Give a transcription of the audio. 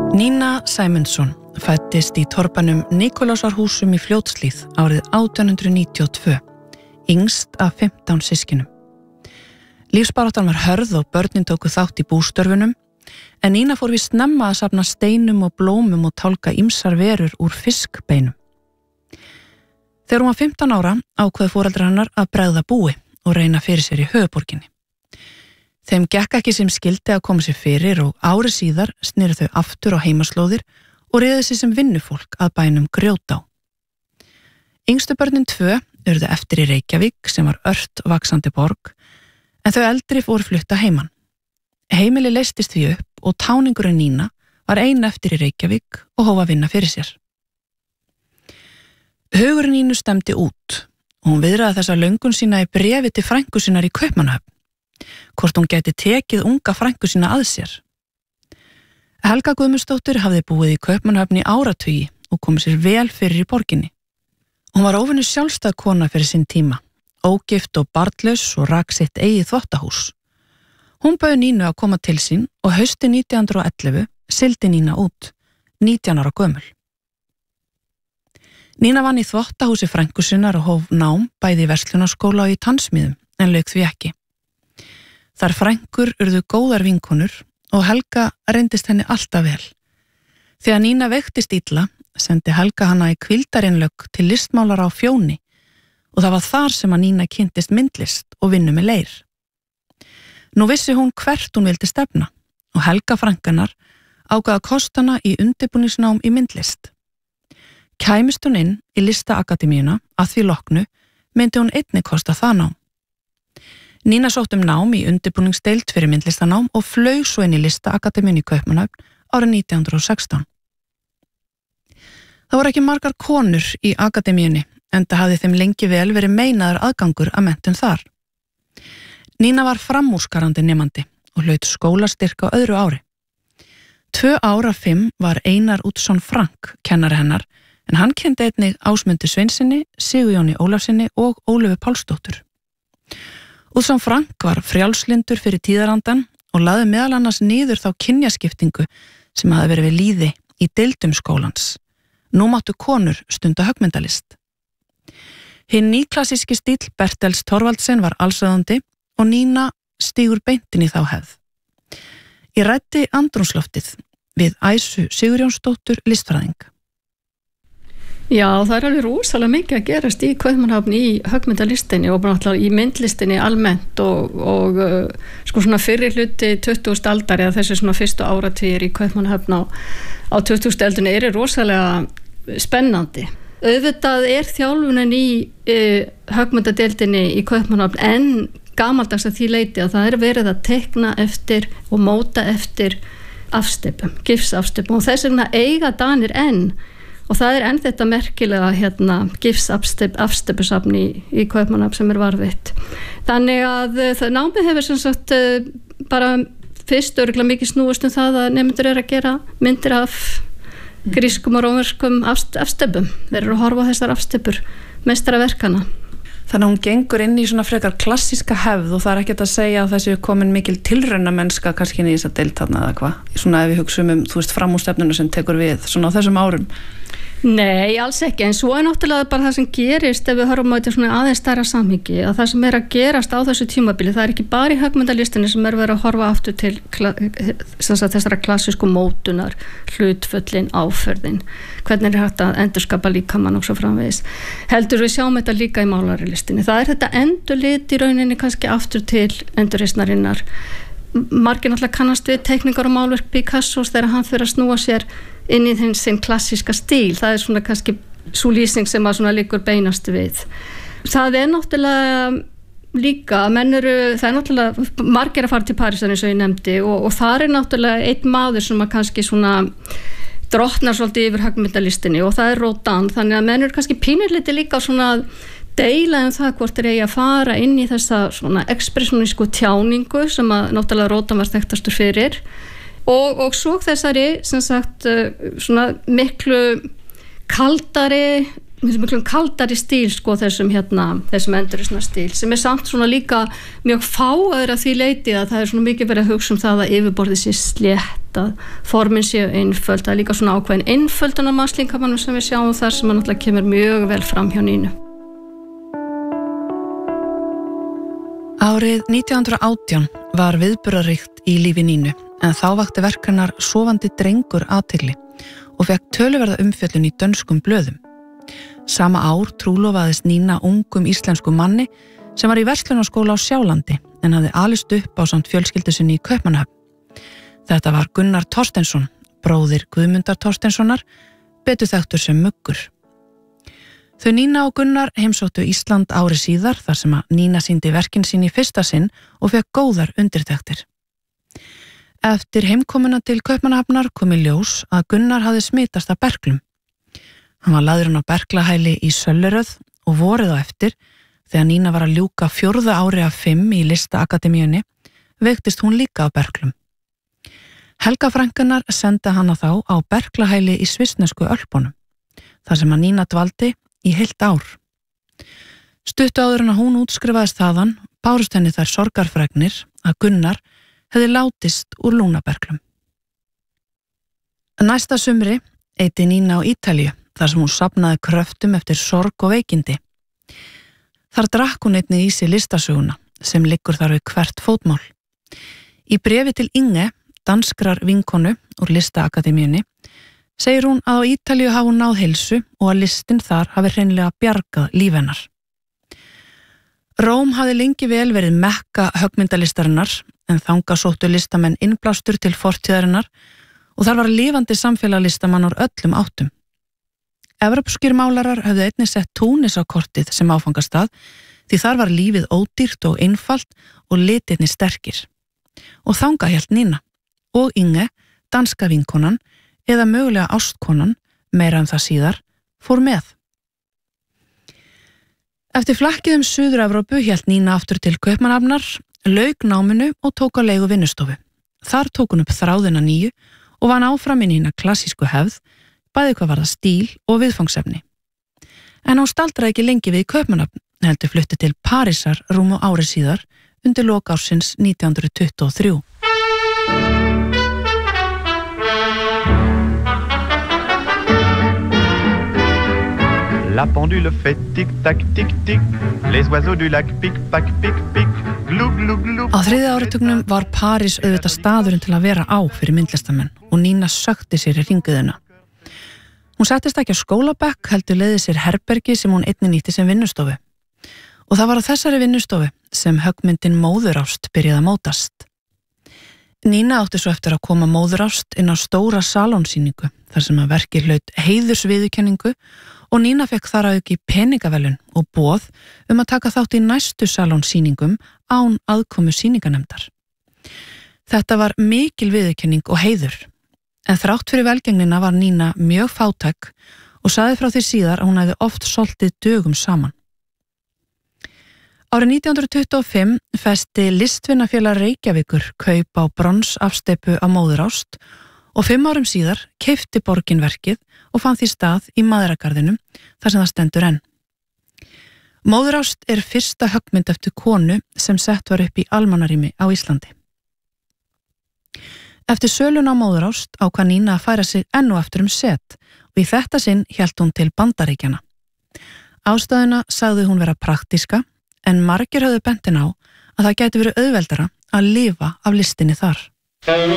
Nína Sæmundsson fæddist í torpanum Nikolásarhúsum í Fljótshlíð árið 1892, yngst af 15 systkinum. Lífsbaráttan var hörð og börnin tóku þátt í bústörfunum, en Nína fór við snemma að safna steinum og blómum og tálka ýmsar verur úr fiskbeinum. Þegar hún var 15 ára ákveðu foreldrar hennar að bregða búi og reyna fyrir sér í höfuðborginni. Þeim gekk ekki sem skildi að koma sér fyrir og ári síðar sneru þau aftur á heimaslóðir og réðu sig sem vinnufólk að bænum Grjótá. Yngstu börnin 2 urðu eftir í Reykjavík sem var ört vaxandi borg, en þau eldri fóru flutta heiman. Heimili leystist því upp og táningurinn Nína var ein eftir í Reykjavík og hóf að vinna fyrir sér. Hugurinn Nínu stemdi út og hún viðraði þessa löngun sína í bréfi til frænku sinnar í Kaupmannahöfn, hvort hún gæti tekið unga frænku sína að sér. Helga Guðmundsdóttir hafði búið í Kaupmannahöfn í áratugi og komið sér vel fyrir í borginni. Hún var óvenju sjálfstæð kona fyrir sinn tíma, ógift og barnlaus og rak sitt eigið þvottahús. Hún bauð Nínu að koma til sín og haustið 1911 sigldi Nína út, 19 ára gömul. Nína vann í þvottahúsi frænku sinnar og hóf nám bæði í verslunarskóla og í tannsmiðum, en lauk því ekki. Þar frænkur urðu góðar vinkonur og Helga reyndist henni alltaf vel. Þegar Nína veiktist illa, sendi Helga hana í hvíldarinnlögn til listmálara á Fjóni og það var þar sem að Nína kynntist myndlist og vinnu með leir. Nú vissi hún hvert hún vildi stefna og Helga frænkanar ákvað að kosta hana í undirbúningsnám í myndlist. Kæmist hún inn í listaakademíuna að því loknu myndi hún einnig kosta það nám. Nína sótt nám í undirbúningsdeild fyrir myndlistanám og flaug svo inn í listaakademíunni í Kaupmannahöfn árið 1916. Það voru ekki margar konur í akademíunni, enda hafði þeim lengi vel verið meinaður aðgangur að menntun þar. Nína var framúrskarandi nemandi og hlaut skólastyrk á öðru ári. 2 ár af 5 var Einar Útsson Frank kennari hennar, en hann kenndi einnig Ásmundi Sveinsinni, Sigurjóni Ólafsinni og Ólöfu Pálsdóttur. Útsson Frank var frjálslyndur fyrir tíðarandan og lagði meðal annars niður þá kynjaskiptingu sem hafði verið við lýði í deildum skólans. Nú máttu konur stunda höggmyndalist. Hinn nýklassíski stíll Bertels Thorvaldsen var allsráðandi og Nína stígur beintin í þá hefð. Ég ræddi andrúmsloftið við Æsu Sigurjónsdóttur listfræðing. Já, það er alveg rosalega mikið að gerast í Kaupmannahöfn í höggmyndalistinni og náttúrulega í myndlistinni almennt og sko svona fyrri hluti 20. aldar eða þessi svona fyrstu áratugir í Kaupmannahöfn á 20. öldinni eru rosalega spennandi. Auðvitað er þjálfunin í höggmyndadeildinni í Kaupmannahöfn en gamaldags að því leiti að það er verið að teikna eftir og móta eftir afsteypum, gifsafsteypum og þess vegna eiga Danir enn. Og það er enn þetta merkilega gifsafsteypusafn í Kaupmannahöfn sem varðveitt. Þannig að það námið hefur sem sagt bara fyrst örugglega mikið snúist það að nemendur eru að gera myndir af grískum og rómverskum afsteypum. Þeir eru að horfa á þessar afsteypur meistaraverkana. Þannig að hún gengur inn í svona frekar klassíska hefð og það er ekkert að segja að þessi komin mikil tilraunamennska kannski inn í þessa deild þarna eða hvað. Svona ef við hugsum framúrstefnuna sem tekur við svona á þessum árum. Nei, alls ekki, en svo er náttúrulega bara það sem gerist ef við horfum á þetta svona aðeins stærra samhengi, að það sem er að gerast á þessu tímabili, það er ekki bara í höggmyndalistinni sem er verið að horfa aftur til þessara klassísku mótunar, hlutföllin, áferðin, hvernig er hægt að endurskapa líkamann og svo framvegis. Heldur við sjáum þetta líka í málarilistinni. Það er þetta endurlit í rauninni kannski aftur til endurreisnarinnar. Margir náttúrulega kannast við teikningar og málverk Picassos þegar hann fyrir að snúa sér inn í sinn klassíska stíl. Það er svona kannski sú lýsing sem að svona liggur beinast við. Það er náttúrulega líka, það er náttúrulega margir að fara til Parísar eins og ég nefndi og það er náttúrulega einn maður sem að kannski svona drottnar svolítið yfir höggmyndalistinni og það er Rodin, þannig að menn eru kannski pínuliti líka svona deila það hvort þeir eigi að fara inn í þessa svona ekspressionísku tjáningu sem að náttúrulega Rodin var þekktastur fyrir og svo þessari sem sagt svona miklu kaldari miklum kaldari stíl sko þessum endurreisnar stíl sem samt svona líka mjög fáaður að því leyti að það svona mikið verið að hugsa það að yfirborðið sé slétt að formin séu einföld, það líka svona ákveðin einföldun á mannslíkamanum sem við sjáum þar sem náttúrulega kemur mjög vel fram hjá Nínu. Árið 1918 var viðburðaríkt í lífi Nínu en þá vakti verk hennar Sofandi drengur athygli og fekk töluverða umfjöllun í dönskum blöðum. Sama ár trúlofaðist Nína ungum íslenskum manni sem var í verslunarskóla á Sjálandi en hafði alist upp ásamt fjölskyldu sinni í Kaupmannahöfn. Þetta var Gunnar Thorsteinsson, bróðir Guðmundar Thorsteinssonar, betur þekktur sem Muggur. Þau Nína og Gunnar heimsóttu Ísland ári síðar þar sem að Nína sýndi verkin sín í fyrsta sinn og fekk góðar undirtektir. Eftir heimkomuna til Kaupmannahafnar kom í ljós að Gunnar hafði smitast af berklum. Hann var lagður á berklahæli í Sölleröð og vorið á eftir, þegar Nína var að ljúka 4. ári af 5 í Listaakademíunni, veiktist hún líka á berklum. Helga frænkunnar sendi hana þá á berklahæli í svissnesku Ölpunum, þar sem að Nína dvaldi í heilt ár. Stuttu áður en að hún útskrifaðist þaðan, bárust henni þær sorgarfregnir að Gunnar hefði látist úr lungnaberklum. Næsta sumri eyti Nína á Ítalíu, þar sem hún safnaði kröftum eftir sorg og veikindi. Þar drakk hún einnig í sig listasöguna, sem liggur þar við hvert fótmál. Í bréfi til Inge, danskrar vinkonu úr Listaakademíunni, segir hún að á Ítalíu hafi hún náð heilsu og að listin þar hafi hreinlega bjargað líf hennar. Róm hafði lengi vel verið mekka höggmyndalistarinnar, en þangað sóttu listamenn innblástur til fortíðarinnar og þar var lifandi samfélagslistamann úr öllum áttum. Evrópskir málarar höfðu einnig sett Túnis á kortið sem áfangastað því þar var lífið ódýrt og einfalt og litirnir sterkir. Og þangað hélt Nína og Inge, danska vinkonan eða mögulega ástkonan, meira það síðar, fór með. Eftir flakkið Suður-Evrópu hélt Nína aftur til Kaupmannahafnar, lauk náminu og tók á leigu vinnustofu. Þar tók hún upp þráðina nýju og vann áfram inn í hina klassísku hefð, bæði hvað var það stíl og viðfangsefni. En hún staldraði ekki lengi við Kaupmannahöfn, heldur flutti til Parísar rúmu ári síðar undir lok ársins 1923. La pendule fait tic-tac, tic-tic, les oiseaux du lac pic-pac, pic-pic, glou-glou-glou. Á 3. áratugnum var París auðvitað staðurinn til að vera á fyrir myndlistamenn og Nína sökti sér í hringiðuna. Hún settist ekki á skólabekk, heldur leiði sér herbergi sem hún einnig nýtti sem vinnustofu. Og það var á þessari vinnustofu sem höggmyndin Móðurást byrjaði að mótast. Nína átti svo eftir að koma Móðurást inn á stóra salónsýningu þar sem að verkið hlaut heiðursviðurkenningu og Nína fekk þar að auki peningaverðlaun og boð að taka þátt í næstu salónsýningum án aðkomu sýninganemndar. Þetta var mikil viðurkenning og heiður. En þrátt fyrir velgengnina var Nína mjög fátæk og sagði frá því síðar að hún hefði oft soltið dögum saman. Árið 1925 festi Listvinafélag Reykjavíkur kaup á bronsafsteypu á Móðurást og 5 árum síðar keypti borgin verkið og fann því stað í Mæðragarðinum þar sem það stendur enn. Móðurást er fyrsta höggmynd eftir konu sem sett var upp í almannarými á Íslandi. Eftir sölun á Móðurást ákvað Nína að færa sig enn og aftur set og í þetta sinn hélt hún til Bandaríkjanna. Ástæðuna sagði hún vera praktíska en margir höfðu bent henni á að það gæti verið auðveldara að lifa af listinni þar.